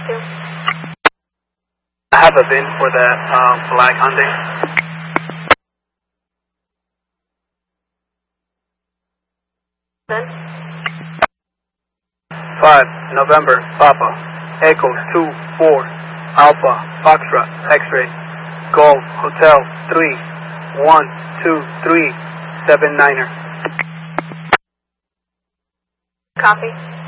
2. I have a VIN for the black Hyundai. Then? 5 November Papa Echo 24 Alpha Foxtrot X-ray Golf Hotel 3-1-2-3-7-9er. Copy.